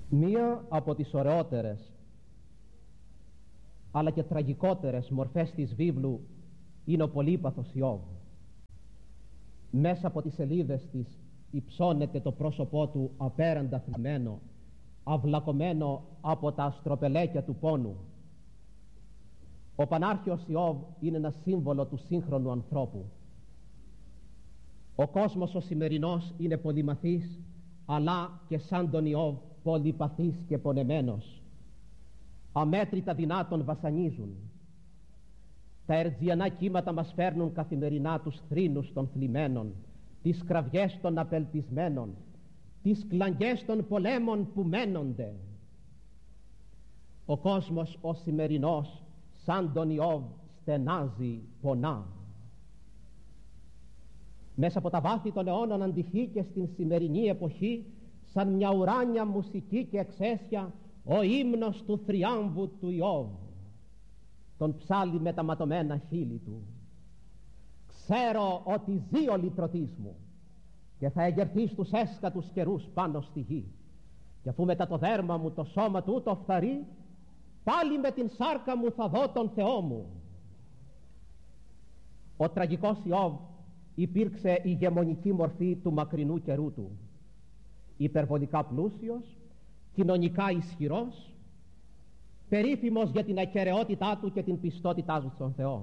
Μία από τις ωραιότερες αλλά και τραγικότερες μορφές της βίβλου είναι ο πολύπαθος Ιώβ. Μέσα από τις σελίδες της υψώνεται το πρόσωπό του απέραντα θλιμμένο, αυλακωμένο από τα αστροπελέκια του πόνου. Ο πανάρχιος Ιώβ είναι ένα σύμβολο του σύγχρονου ανθρώπου. Ο κόσμος ο σημερινός είναι πολυμαθής, αλλά και σαν τον Ιώβ πολυπαθής και πονεμένος. Αμέτρητα δεινά τον βασανίζουν. Τα ερτζιανά κύματα μας φέρνουν καθημερινά τους θρήνους των θλιμμένων, τις κραυγές των απελπισμένων, τις κλαγιές των πολέμων που μένονται. Ο κόσμος ο σημερινός σαν τον Ιώβ στενάζει, πονά. Μέσα από τα βάθη των αιώνων αντυχεί και στην σημερινή εποχή, σαν μια ουράνια μουσική και εξαίσια, ο ύμνος του θριάμβου του Ιώβ. Τον ψάλλει με τα ματωμένα χείλη του. Ξέρω ότι ζει ο λυτρωτής μου και θα εγερθεί στους έσκατους καιρούς πάνω στη γη, και αφού μετά το δέρμα μου το σώμα του το φθαρεί, πάλι με την σάρκα μου θα δω τον Θεό μου. Ο τραγικός Ιώβ υπήρξε η ηγεμονική μορφή του μακρινού καιρού του. Υπερβολικά πλούσιος, κοινωνικά ισχυρός, περίφημος για την ακεραιότητά του και την πιστότητά του στον Θεό.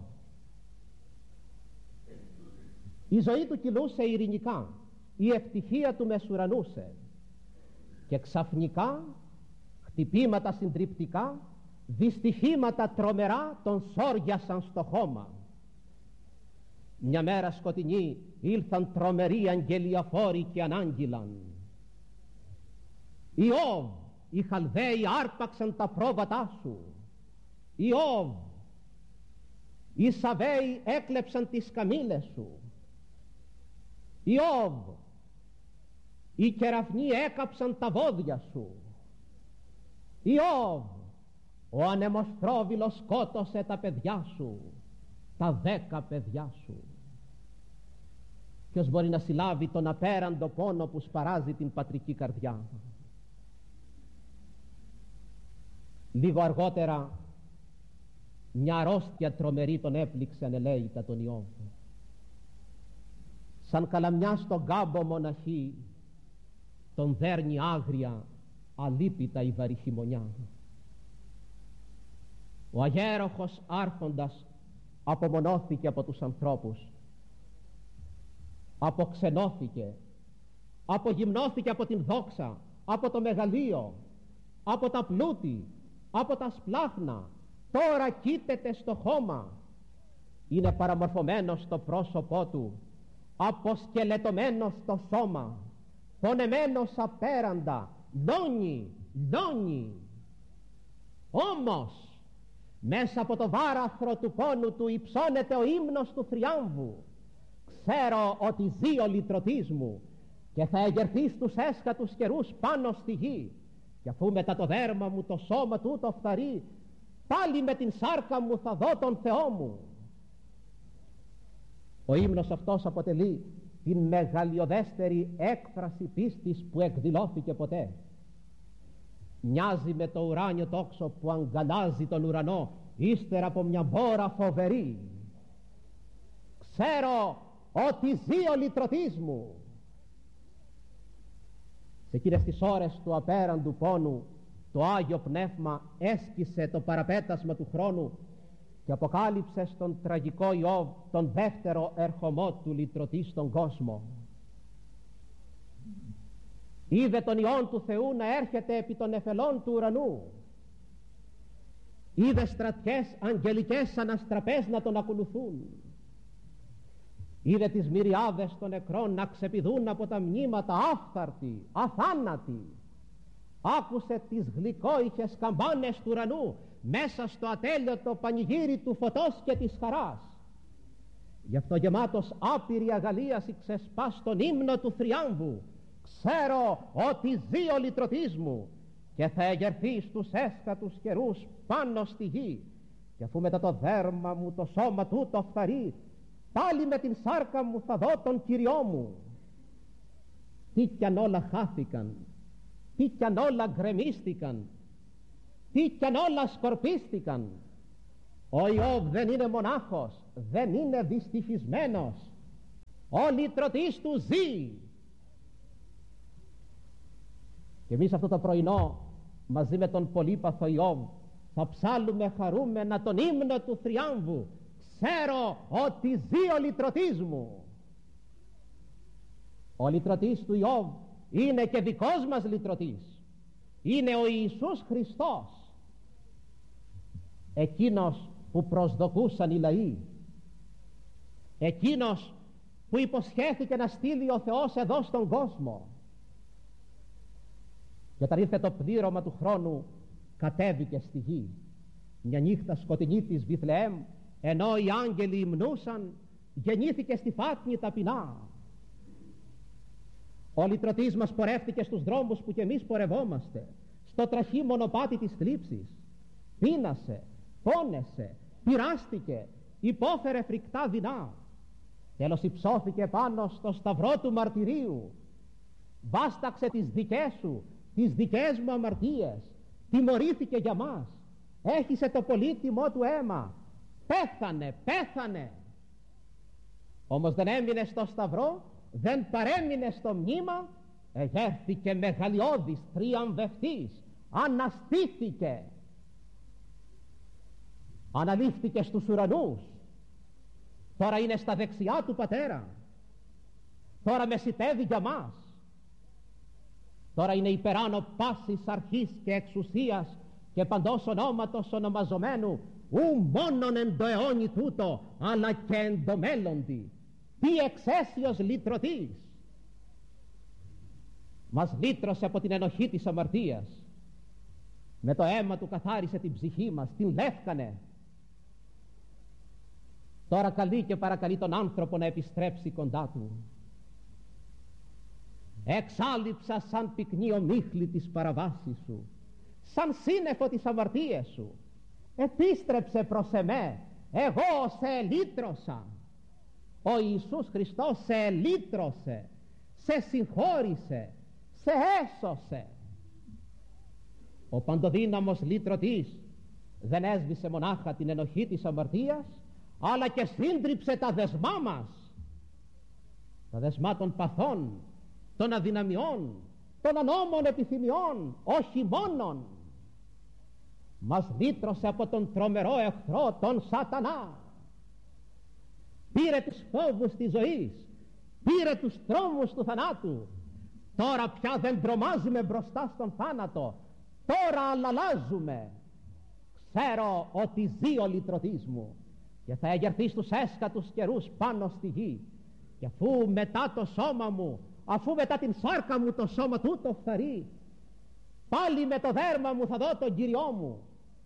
Η ζωή του κυλούσε ειρηνικά, η ευτυχία του μεσουρανούσε, και ξαφνικά χτυπήματα συντριπτικά, δυστυχήματα τρομερά τον σόριασαν στο χώμα. Μια μέρα σκοτεινή ήλθαν τρομεροί αγγελιαφόροι και ανάγγειλαν: Ιώβ, οι Χαλδαίοι άρπαξαν τα πρόβατά σου. Ιώβ, οι Σαβαίοι έκλεψαν τις καμήλες σου. Ιώβ, οι κεραυνοί έκαψαν τα βόδια σου. Ιώβ, ο ανεμοστρόβιλος σκότωσε τα παιδιά σου, τα 10 παιδιά σου. Ποιος μπορεί να συλλάβει τον απέραντο πόνο που σπαράζει την πατρική καρδιά? Λίγο αργότερα μια αρρώστια τρομερή τον έπληξε ανελαίητα τον Ιώβ. Σαν καλαμιά στον κάμπο μοναχή τον δέρνει άγρια αλίπητα η βαρύ χειμωνιά. Ο αγέροχος άρχοντας απομονώθηκε από τους ανθρώπους, αποξενώθηκε, απογυμνώθηκε από την δόξα, από το μεγαλείο, από τα πλούτη, από τα σπλάχνα. Τώρα κοίταται στο χώμα. Είναι παραμορφωμένος στο πρόσωπό του, αποσκελετωμένος στο σώμα, πονεμένος απέραντα, λιώνει. Όμως μέσα από το βάραθρο του πόνου του υψώνεται ο ύμνος του θριάμβου. Ξέρω ότι ζει ο λυτρωτής μου και θα εγερθεί στους έσκατους καιρούς πάνω στη γη, και αφού μετά το δέρμα μου το σώμα του το φθαρεί, πάλι με την σάρκα μου θα δω τον Θεό μου. Ο ύμνος αυτός αποτελεί την μεγαλειοδέστερη έκφραση πίστης που εκδηλώθηκε ποτέ. Μοιάζει με το ουράνιο τόξο που αγκαλιάζει τον ουρανό ύστερα από μια μπόρα φοβερή. Ξέρω ότι ζει ο λυτρωτής μου. Σε εκείνες τις ώρες του απέραντου πόνου, το Άγιο Πνεύμα έσκησε το παραπέτασμα του χρόνου και αποκάλυψε στον τραγικό Ιώβ τον δεύτερο ερχομό του λυτρωτή στον κόσμο. Είδε τον Υιόν του Θεού να έρχεται επί των νεφελών του ουρανού. Είδε στρατιές αγγελικές αναστραπές να τον ακολουθούν. Είδε τις μυριάδες των νεκρών να ξεπηδούν από τα μνήματα άφθαρτοι, αθάνατοι. Άκουσε τις γλυκόηχες καμπάνες του ουρανού μέσα στο ατέλειωτο πανηγύρι του φωτός και της χαράς. Γι' αυτό γεμάτος άπειρη αγαλίαση ξεσπά τον ύμνο του θριάμβου. Ξέρω ότι ζει ο λυτρωτής μου και θα εγερθεί στους έσκατους καιρούς πάνω στη γη, και αφού μετά το δέρμα μου το σώμα του το φθαρεί, πάλι με την σάρκα μου θα δω τον Κυριό μου. Τι κι αν όλα χάθηκαν, τι κι αν όλα γκρεμίστηκαν, τι κι αν όλα σκορπίστηκαν, ο Ιώβ δεν είναι μονάχος, δεν είναι δυστυχισμένος, ο λυτρωτής του ζει. Και εμείς αυτό το πρωινό μαζί με τον πολύπαθο Ιώβ θα ψάλουμε χαρούμενα τον ύμνο του θριάμβου. Ξέρω ότι ζει ο λυτρωτής μου. Ο λυτρωτής του Ιώβ είναι και δικός μας λυτρωτής. Είναι ο Ιησούς Χριστός, εκείνος που προσδοκούσαν οι λαοί, εκείνος που υποσχέθηκε να στείλει ο Θεός εδώ στον κόσμο. Και όταν ήρθε το πλήρωμα του χρόνου, κατέβηκε στη γη. Μια νύχτα σκοτεινή της Βιθλεέμ, ενώ οι άγγελοι υμνούσαν, γεννήθηκε στη φάτνη ταπεινά. Ο λυτρωτής μας πορεύτηκε στους δρόμους που κι εμείς πορευόμαστε, στο τραχή μονοπάτι της θλίψης. Πείνασε, πόνεσε, πειράστηκε, υπόφερε φρικτά δεινά. Τέλος υψώθηκε πάνω στο σταυρό του μαρτυρίου, βάσταξε τις δικές σου, τις δικές μου αμαρτίες, τιμωρήθηκε για μας, έχισε το πολύτιμό του αίμα, πέθανε. Όμως δεν έμεινε στο σταυρό, δεν παρέμεινε στο μνήμα, εγέρθηκε μεγαλειώδης, θριαμβευτής, αναστήθηκε, αναλήφθηκε στους ουρανούς, τώρα είναι στα δεξιά του Πατέρα, τώρα μεσιτεύει για μας, τώρα είναι υπεράνω πάσης αρχής και εξουσίας και παντός ονόματος ονομαζομένου, ου μόνον εν το αιώνι τούτο, αλλά και εν το μέλλοντι. Τι εξαίσιος λυτρωτής! Μας λύτρωσε από την ενοχή της αμαρτίας, με το αίμα του καθάρισε την ψυχή μας, την λεύκανε. Τώρα καλεί και παρακαλεί τον άνθρωπο να επιστρέψει κοντά του. Εξάλειψα σαν πυκνή ομίχλη της παραβάσης σου, σαν σύννεφο τις αμαρτίες σου. Επίστρεψε προς εμέ, εγώ σε λύτρωσα. Ο Ιησούς Χριστός σε λύτρωσε, σε συγχώρησε, σε έσωσε. Ο παντοδύναμος λυτρωτής δεν έσβησε μονάχα την ενοχή της αμαρτίας, αλλά και σύντριψε τα δεσμά μας, τα δεσμά των παθών, των αδυναμιών, των ανώμων επιθυμιών, όχι μόνον. Μας λύτρωσε από τον τρομερό εχθρό, τον σατανά. Πήρε τους φόβους της ζωής, πήρε τους τρόμους του θανάτου. Τώρα πια δεν τρομάζουμε μπροστά στον θάνατο, τώρα αλλάζουμε. Ξέρω ότι ζει ο λυτρωτής μου και θα εγερθεί στους έσκατους καιρούς πάνω στη γη, και αφού μετά το σώμα μου, αφού μετά την σάρκα μου το σώμα τούτο φθαρεί, πάλι με το δέρμα μου θα δω τον Κυριό μου.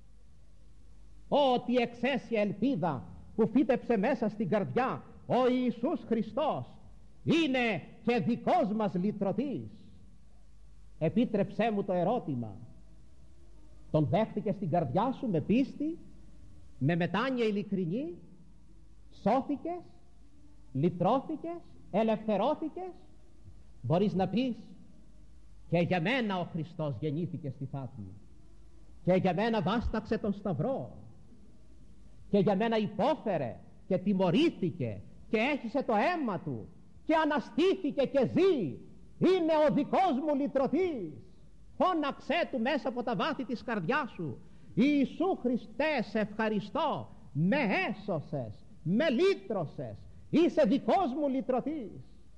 Ό,τι εξαίσια ελπίδα που φύτεψε μέσα στην καρδιά ο Ιησούς Χριστός είναι και δικός μας λυτρωτής. Επίτρεψέ μου το ερώτημα, τον δέχτηκες στην καρδιά σου με πίστη, με μετάνοια ειλικρινή, σώθηκες, λυτρώθηκες, ελευθερώθηκες? Μπορείς να πεις, και για μένα ο Χριστός γεννήθηκε στη φάτνη, και για μένα βάσταξε τον σταυρό, και για μένα υπόφερε και τιμωρήθηκε και έχισε το αίμα του και αναστήθηκε και ζει. Είναι ο δικός μου λυτρωτής. Φώναξέ του μέσα από τα βάθη της καρδιάς σου, Ιησού Χριστέ, σε ευχαριστώ, με έσωσες, με λύτρωσες, είσαι δικός μου λυτρωτής.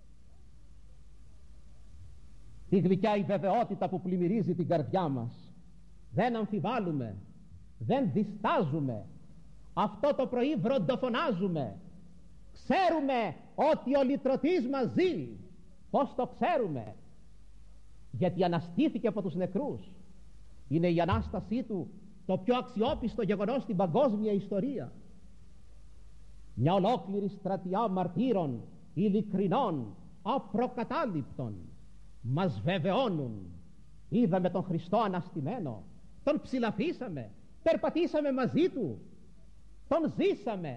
Η γλυκιά η βεβαιότητα που πλημμυρίζει την καρδιά μας, δεν αμφιβάλλουμε, δεν διστάζουμε, αυτό το πρωί βροντοφωνάζουμε. Ξέρουμε ότι ο λυτρωτής μας ζει. Πώς το ξέρουμε? Γιατί αναστήθηκε από τους νεκρούς. Είναι η Ανάστασή του το πιο αξιόπιστο γεγονός στην παγκόσμια ιστορία. Μια ολόκληρη στρατιά μαρτύρων, ειλικρινών, απροκατάληπτων μας βεβαιώνουν. Είδαμε τον Χριστό αναστημένο, τον ψηλαφίσαμε, περπατήσαμε μαζί του, τον ζήσαμε.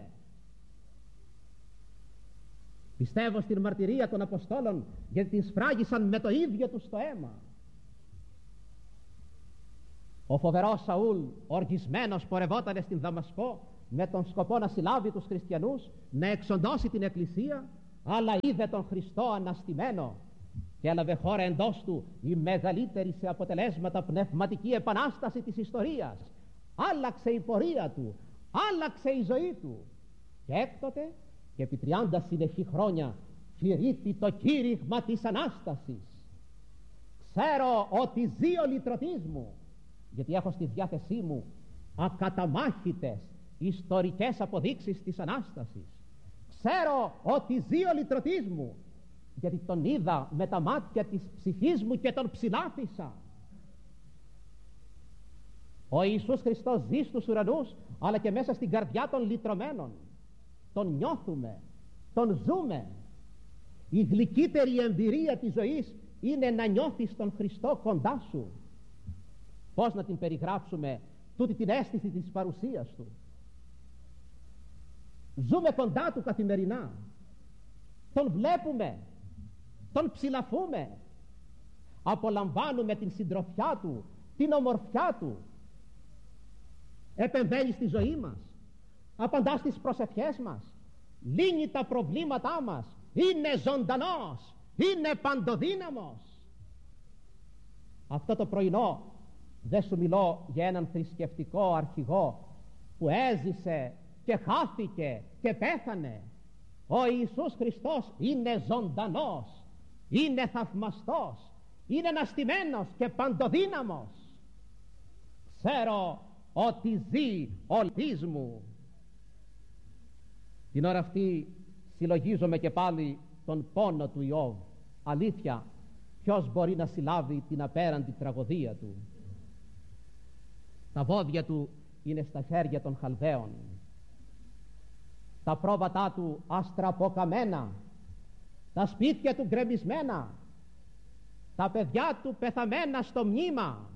Πιστεύω στην μαρτυρία των Αποστόλων, γιατί την σφράγισαν με το ίδιο τους το αίμα. Ο φοβερός Σαούλ οργισμένος πορευότανε στην Δαμασκό με τον σκοπό να συλλάβει τους χριστιανούς, να εξοντώσει την Εκκλησία, αλλά είδε τον Χριστό αναστημένο και έλαβε χώρα εντός του η μεγαλύτερη σε αποτελέσματα πνευματική επανάσταση της ιστορίας. Άλλαξε η πορεία του, άλλαξε η ζωή του, και έκτοτε και επί 30 συνεχή χρόνια κηρύττει το κήρυγμα της Ανάστασης. Ξέρω ότι ζει ο λυτρωτής μου, γιατί έχω στη διάθεσή μου ακαταμάχητες ιστορικές αποδείξεις της Ανάστασης. Ξέρω ότι ζει ο λυτρωτής μου, γιατί τον είδα με τα μάτια της ψυχής μου και τον ψηλάφισα. Ο Ιησούς Χριστός ζει στους ουρανούς, αλλά και μέσα στην καρδιά των λυτρωμένων. Τον νιώθουμε, τον ζούμε. Η γλυκύτερη εμπειρία της ζωής είναι να νιώθεις τον Χριστό κοντά σου. Πώς να την περιγράψουμε τούτη την αίσθηση της παρουσίας του? Ζούμε κοντά του καθημερινά, τον βλέπουμε, τον ψηλαφούμε, απολαμβάνουμε την συντροφιά του, την ομορφιά του. Επεμβαίνει στη ζωή μας, απαντά στις προσευχές μας, λύνει τα προβλήματά μας, είναι ζωντανός, είναι παντοδύναμος. Αυτό το πρωινό δεν σου μιλώ για έναν θρησκευτικό αρχηγό που έζησε και χάθηκε και πέθανε. Ο Ιησούς Χριστός είναι ζωντανός, είναι θαυμαστός, είναι αναστημένος και παντοδύναμος. Ξέρω ότι ζει ο λυτρωτής μου. Την ώρα αυτή συλλογίζομαι και πάλι τον πόνο του Ιώβ. Αλήθεια, ποιος μπορεί να συλλάβει την απέραντη τραγωδία του? Τα βόδια του είναι στα χέρια των Χαλδαίων, τα πρόβατά του αστραποκαμμένα, τα σπίτια του γκρεμισμένα, τα παιδιά του πεθαμένα στο μνήμα.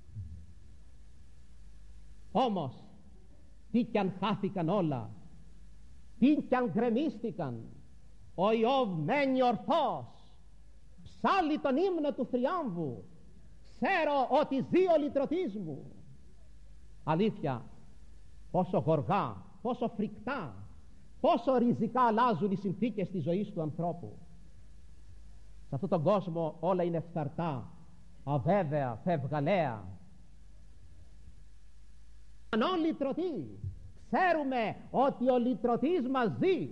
Όμως τι κι αν χάθηκαν όλα, τι κι αν γκρεμίστηκαν, ο Ιώβ μένει ορθός, ψάλλει τον ύμνο του θριάμβου. Ξέρω ότι ζει ο λυτρωτής μου. Αλήθεια, πόσο γοργά, πόσο φρικτά, πόσο ριζικά αλλάζουν οι συνθήκες της ζωής του ανθρώπου. Σε αυτόν τον κόσμο όλα είναι φθαρτά, αβέβαια, φευγαλαία. Αν λυτρωτή, ξέρουμε ότι ο λυτρωτής μας ζει.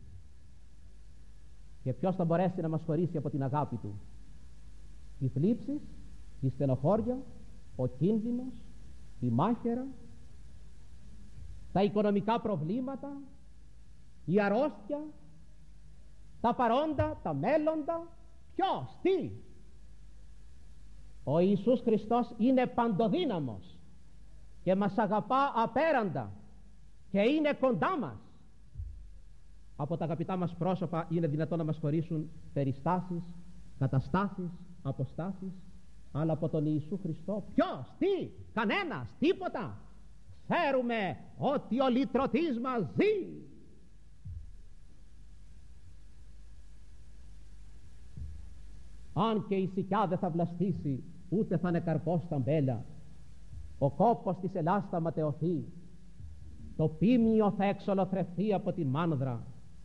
Και ποιος θα μπορέσει να μας χωρίσει από την αγάπη του? Οι θλίψεις, η στενοχώρια, ο κίνδυνος, η μάχαιρα, τα οικονομικά προβλήματα, η αρρώστια, τα παρόντα, τα μέλλοντα. Ποιος, τι? Ο Ιησούς Χριστός είναι παντοδύναμος και μας αγαπά απέραντα και είναι κοντά μας. Από τα αγαπητά μας πρόσωπα είναι δυνατόν να μας χωρίσουν περιστάσεις, καταστάσεις, αποστάσεις, αλλά από τον Ιησού Χριστό ποιος, τι? Κανένας, τίποτα. Ξέρουμε ότι ο λυτρωτής μας ζει. Αν και η σικιά δεν θα βλαστήσει, ούτε θα είναι καρπός στα μπέλια, ο κόπος της Ελλάς θα ματαιωθεί, το πίμνιο θα εξολοθρευθεί από τη μάνδρα.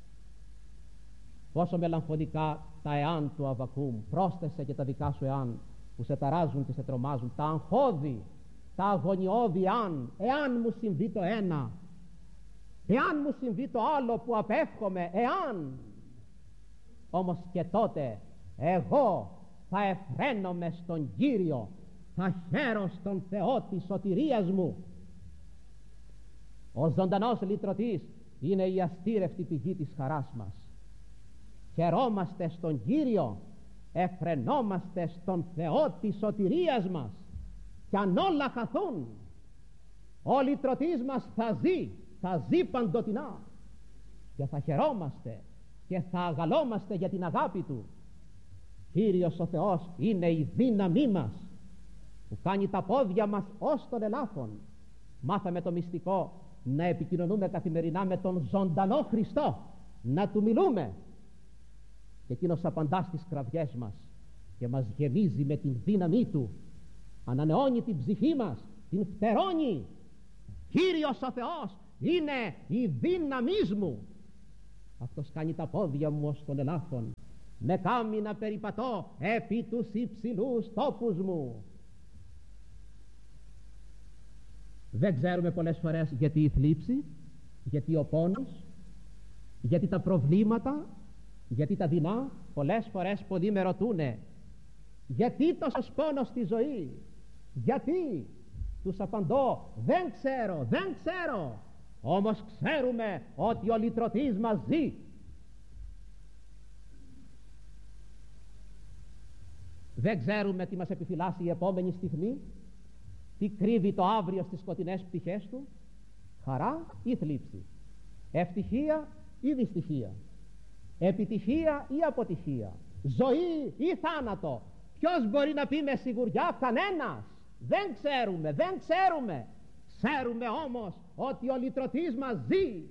Πόσο μελαγχολικά τα εάν του Αββακούμ. Πρόσθεσε και τα δικά σου εάν που σε ταράζουν και σε τρομάζουν, τα αγχώδη, τα αγωνιώδη εάν μου συμβεί το ένα, εάν μου συμβεί το άλλο που απέφχομαι, εάν. Όμως και τότε εγώ θα εφραίνομαι στον Κύριο, θα χαίρω στον Θεό της σωτηρίας μου. Ο ζωντανός λυτρωτής είναι η αστήρευτη πηγή της χαράς μας. Χαιρόμαστε στον Κύριο, εφρενόμαστε στον Θεό της σωτηρίας μας, κι αν όλα χαθούν, ο λυτρωτής μας θα ζει παντοτινά, και θα χαιρόμαστε και θα αγαλόμαστε για την αγάπη Του. Κύριος ο Θεός είναι η δύναμή μας, που κάνει τα πόδια μας ως των ελάφων. Μάθαμε το μυστικό να επικοινωνούμε καθημερινά με τον ζωντανό Χριστό, να Του μιλούμε, και Εκείνος απαντά στις κραυγές μας και μας γεμίζει με την δύναμή Του, ανανεώνει την ψυχή μας την φτερώνει. Κύριος ο Θεός είναι η δύναμής μου. Αυτός κάνει τα πόδια μου ως των ελάφων, με κάμει να περιπατώ επί τους υψηλούς τόπους μου. Δεν ξέρουμε πολλές φορές γιατί η θλίψη, γιατί ο πόνος, γιατί τα προβλήματα, γιατί τα δεινά. Πολλές φορές πολλοί με ρωτούνε, γιατί τόσος πόνος στη ζωή, γιατί? Τους απαντώ, δεν ξέρω, δεν ξέρω. Όμως ξέρουμε ότι ο λυτρωτής μας ζει. Δεν ξέρουμε τι μας επιφυλάσσει η επόμενη στιγμή, τι κρύβει το αύριο στις σκοτεινές πτυχές του. Χαρά ή θλίψη, ευτυχία ή δυστυχία, επιτυχία ή αποτυχία, ζωή ή θάνατο. Ποιος μπορεί να πει με σιγουριά? Κανένας. Δεν ξέρουμε, δεν ξέρουμε. Ξέρουμε όμως ότι ο λυτρωτής μας ζει.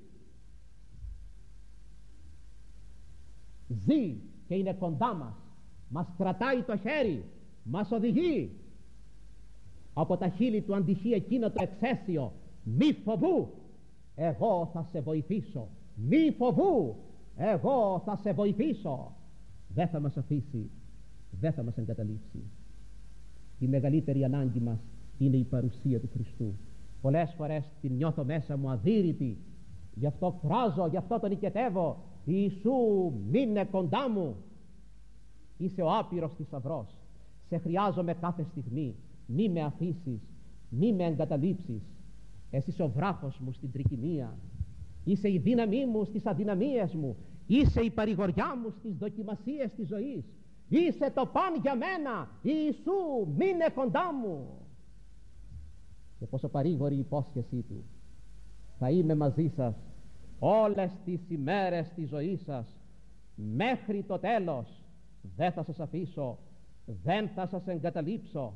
Ζει και είναι κοντά μας. Μας κρατάει το χέρι, μας οδηγεί. Από τα χείλη του αντυχεί εκείνο το εξαίσιο, μη φοβού, εγώ θα σε βοηθήσω. Μη φοβού, εγώ θα σε βοηθήσω. Δεν θα μας αφήσει, δεν θα μας εγκαταλείψει. Η μεγαλύτερη ανάγκη μας είναι η παρουσία του Χριστού. Πολλές φορές την νιώθω μέσα μου αδύρυτη, γι' αυτό κράζω, γι' αυτό τον οικετεύω. Ιησού, μείνε κοντά μου. Είσαι ο άπειρος θησαυρός. Σε χρειάζομαι κάθε στιγμή. Μη με αφήσεις, μη με εγκαταλείψεις. Εσύ είσαι ο βράχος μου στην τρικυμία. Είσαι η δύναμή μου στις αδυναμίες μου. Είσαι η παρηγοριά μου στις δοκιμασίες της ζωής. Είσαι το παν για μένα. Ιησού, μείνε κοντά μου. Και πόσο παρήγορη η υπόσχεσή του. Θα είμαι μαζί σας όλες τις ημέρες της ζωής σας, μέχρι το τέλος. Δεν θα σας αφήσω, δεν θα σας εγκαταλείψω.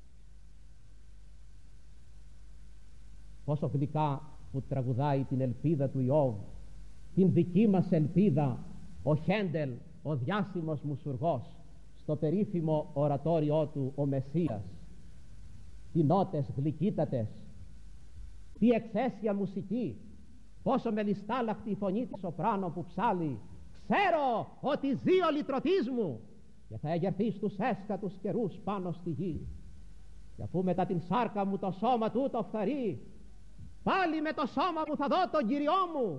Πόσο γλυκά που τραγουδάει την ελπίδα του Ιώβ, την δική μας ελπίδα, ο Χέντελ, ο διάσημος μουσουργός, στο περίφημο ορατόριό του ο Μεσσίας. Τι νότες γλυκύτατες, τι εξαίσια μουσική, πόσο μελιστάλαχτη η φωνή της σοπράνο που ψάλει. Ξέρω ότι ζει ο λυτρωτής μου και θα εγερθεί στους έσκατους καιρούς πάνω στη γη. Και αφού μετά την σάρκα μου το σώμα του το φθαρεί, πάλι με το σώμα μου θα δω τον Κυριό μου.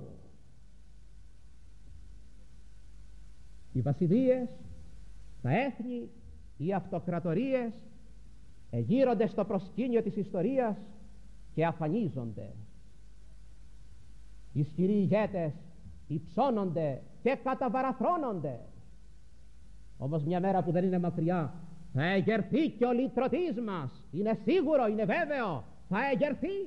Οι βασιλείες, τα έθνη, οι αυτοκρατορίες εγείρονται στο προσκήνιο της ιστορίας και αφανίζονται. Οι ισχυροί ηγέτες υψώνονται και καταβαραθρώνονται. Όμως μια μέρα που δεν είναι μακριά θα εγερθεί και ο λυτρωτής μας. Είναι σίγουρο, είναι βέβαιο, θα εγερθεί.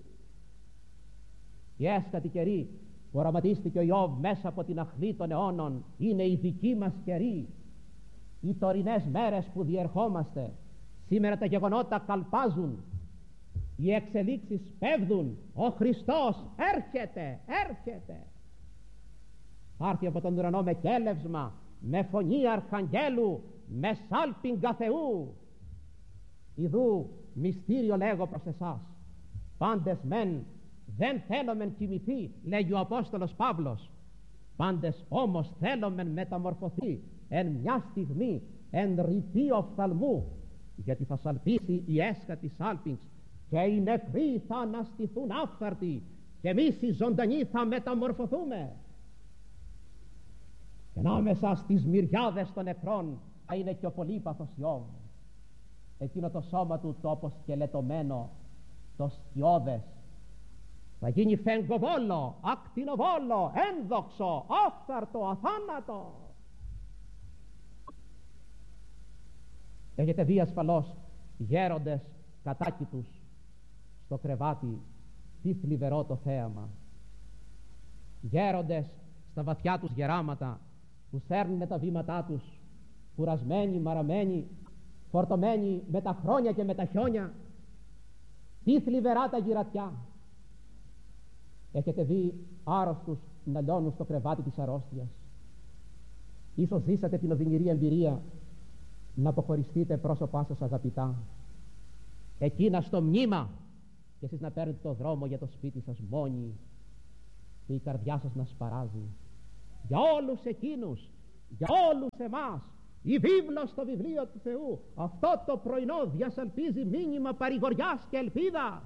Οι έσκατοι καιροί που οραματίστηκε ο Ιώβ μέσα από την αχλή των αιώνων είναι οι δικοί μας καιροί. Οι τωρινές μέρες που διερχόμαστε. Σήμερα τα γεγονότα καλπάζουν, οι εξελίξεις πέφτουν. Ο Χριστός έρχεται, έρχεται. Θα έρθει από τον ουρανό με κέλευσμα, με φωνή αρχαγγέλου, με σάλπιγγα Θεού. Ιδού μυστήριο λέγω προς εσάς. Πάντες μεν δεν θέλομεν κοιμηθεί, λέγει ο Απόστολος Παύλος. Πάντες όμως θέλομεν μεταμορφωθεί εν μια στιγμή, εν ρητή οφθαλμού, γιατί θα σαλπίσει η έσκα της σάλπιγγς και οι νεκροί θα αναστηθούν άφθαρτοι και εμείς οι ζωντανοί θα μεταμορφωθούμε. Και ανάμεσα στις μυριάδες των νεκρών θα είναι και ο πολύπαθος Ιώβ. Εκείνο το σώμα του το αποσκελετωμένο, το σκιώδες, θα γίνει φεγγοβόλο, ακτινοβόλο, ένδοξο, άφθαρτο, αθάνατο. Έχετε δει ασφαλώς γέροντες κατάκητους στο κρεβάτι, τι θλιβερό το θέαμα. Γέροντες στα βαθιά τους γεράματα που σέρνουν με τα βήματά τους, κουρασμένοι, μαραμένοι, φορτωμένοι με τα χρόνια και με τα χιόνια. Τι θλιβερά τα γυρατιά. Έχετε δει άρρωστους να λιώνουν στο κρεβάτι της αρρώστιας. Ίσως ζήσατε την οδυνηρή εμπειρία να αποχωριστείτε πρόσωπά σας αγαπητά. Εκείνα στο μνήμα και εσείς να παίρνετε το δρόμο για το σπίτι σας μόνοι και η καρδιά σας να σπαράζει. Για όλους εκείνους, για όλους εμάς, η βίβλος στο βιβλίο του Θεού αυτό το πρωινό διασαλπίζει μήνυμα παρηγοριάς και ελπίδας.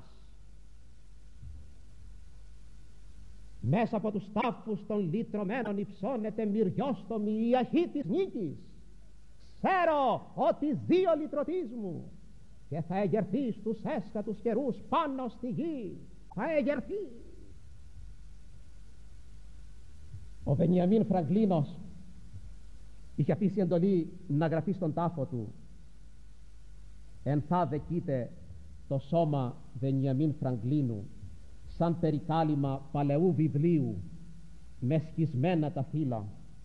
Μέσα από τους τάφους των λυτρωμένων υψώνεται μυριόστομη η αρχή της νίκης. Ξέρω ότι ζει ο λυτρωτής μου και θα εγερθεί στους έσκατους καιρούς πάνω στη γη. Θα εγερθεί. Ο Βενιαμίν Φραγκλίνος είχε αφήσει εντολή να γραφεί στον τάφο του: «Εν θα δεκείτε το σώμα Βενιαμίν Φραγκλίνου σαν περικάλυμα παλαιού βιβλίου, με σχισμένα τα φύλλα,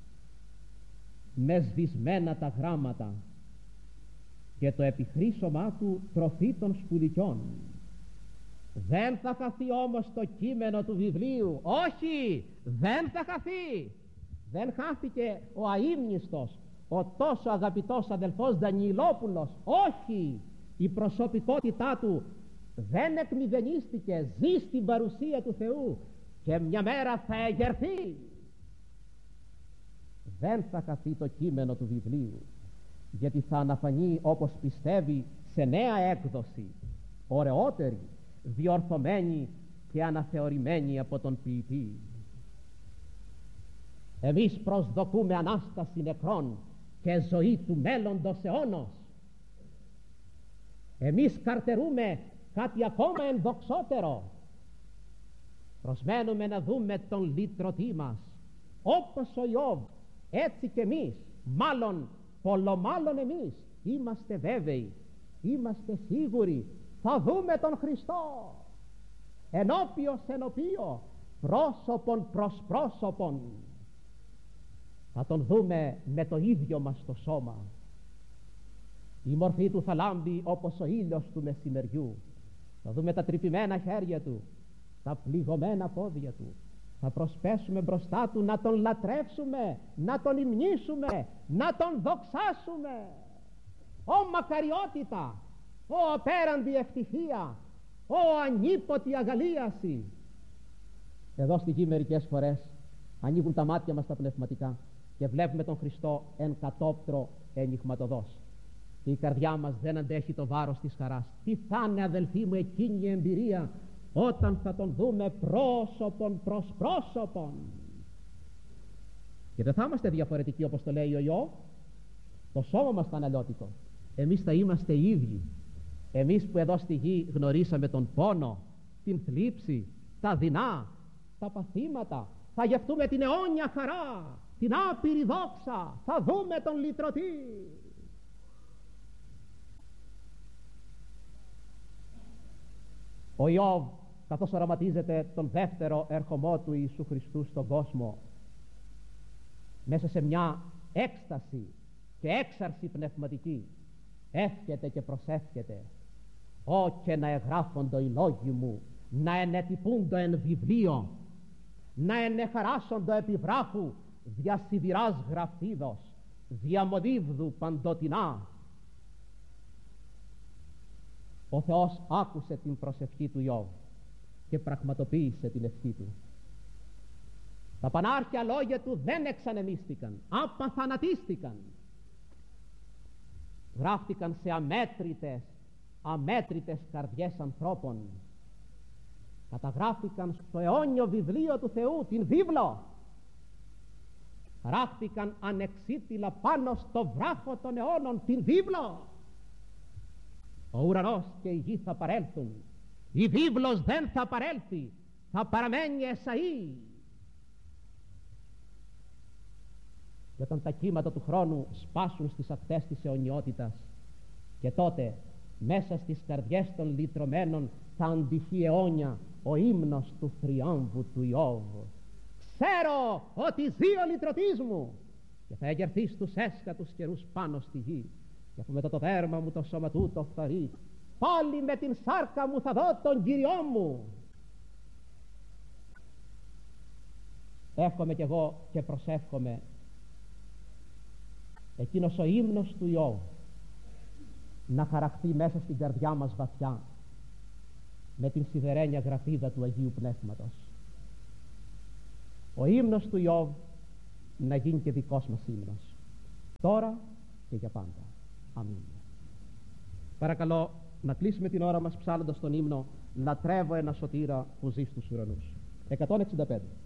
με σβησμένα τα γράμματα και το επιχρήσωμά του τροφή των σπουδικιών. Δεν θα χαθεί όμως το κείμενο του βιβλίου. Όχι, δεν θα χαθεί. Δεν χάθηκε ο αείμνηστος, ο τόσο αγαπητός αδελφός Δανιηλόπουλος. Όχι, η προσωπικότητά του δεν εκμηδενίστηκε. Ζει στην παρουσία του Θεού και μια μέρα θα εγερθεί. Δεν θα χαθεί το κείμενο του βιβλίου, γιατί θα αναφανεί, όπως πιστεύει, σε νέα έκδοση, ωραιότερη, διορθωμένη και αναθεωρημένη από τον ποιητή. Εμείς προσδοκούμε Ανάσταση νεκρών και ζωή του μέλλοντος αιώνος. Εμείς καρτερούμε κάτι ακόμα ενδοξότερο. Προσμένουμε να δούμε τον λυτρωτή μας. Όπως ο Ιώβ, έτσι και εμείς, μάλλον, πολλομάλλον εμείς, είμαστε βέβαιοι, είμαστε σίγουροι, θα δούμε τον Χριστό ενώπιος ενωπίο, πρόσωπον προς πρόσωπον. Θα τον δούμε με το ίδιο μας το σώμα. Η μορφή του θα λάμπει όπως ο ήλιος του μεσημεριού. Θα δούμε τα τρυπημένα χέρια του, τα πληγωμένα πόδια του. Θα προσπέσουμε μπροστά του να τον λατρεύσουμε, να τον υμνήσουμε, να τον δοξάσουμε. Ω μακαριότητα, ω απέραντη ευτυχία, ω ανίποτη αγαλίαση. Εδώ στη γη μερικές φορές ανοίγουν τα μάτια μας τα πνευματικά και βλέπουμε τον Χριστό εν κατόπτρο ενιγματοδός. Και η καρδιά μας δεν αντέχει το βάρος της χαράς. Τι θα είναι, αδελφοί μου, εκείνη η εμπειρία όταν θα τον δούμε πρόσωπον προς πρόσωπον. Και δεν θα είμαστε διαφορετικοί, όπως το λέει ο Ιώβ. Το σώμα μας θα είναι αλλιώτικο. Εμείς θα είμαστε οι ίδιοι. Εμείς που εδώ στη γη γνωρίσαμε τον πόνο, την θλίψη, τα δεινά, τα παθήματα, θα γευτούμε την αιώνια χαρά, την άπειρη δόξα. Θα δούμε τον λυτρωτή. Ο Ιώβ, καθώς οραματίζεται τον δεύτερο ερχομό του Ιησού Χριστού στον κόσμο, μέσα σε μια έκσταση και έξαρση πνευματική, εύχεται και προσεύχεται: «Ω και να εγγράφοντο οι λόγοι μου, να ενετυπούντο εν βιβλίο, να ενεχαράσοντο επί βράχου, δια σιδηράς γραφίδος, δια μολύβδου παντοτινά». Ο Θεός άκουσε την προσευχή του Ιώβ και πραγματοποίησε την ευχή του. Τα πανάρχια λόγια του δεν εξανεμίστηκαν, απαθανατίστηκαν. Γράφτηκαν σε αμέτρητες καρδιές ανθρώπων. Καταγράφηκαν στο αιώνιο βιβλίο του Θεού, την βίβλο. Γράφτηκαν ανεξίτηλα πάνω στο βράχο των αιώνων, την βίβλο. Ο ουρανός και η γη θα παρέλθουν, η βίβλος δεν θα παρέλθει, θα παραμένει εσαΐ. Και όταν τα κύματα του χρόνου σπάσουν στις ακτές της αιωνιότητας, και τότε μέσα στις καρδιές των λυτρωμένων θα αντιχεί αιώνια ο ύμνος του θριάμβου του Ιώβ. Ξέρω ότι ζει ο λυτρωτής μου και θα εγερθεί στους έσκατους καιρούς πάνω στη γη. Και αφού μετά το δέρμα μου το σώμα τούτο φθαρεί, πάλι με την σάρκα μου θα δω τον Κύριό μου. Εύχομαι κι εγώ και προσεύχομαι εκείνος ο ύμνος του Ιώβ να χαραχθεί μέσα στην καρδιά μας βαθιά, με την σιδερένια γραφίδα του Αγίου Πνεύματος. Ο ύμνος του Ιώβ να γίνει και δικός μας ύμνος, τώρα και για πάντα. Αμήν. Παρακαλώ να κλείσουμε την ώρα μας ψάλλοντας τον ύμνο «Λατρεύω ένα σωτήρα που ζει στους ουρανούς». 165.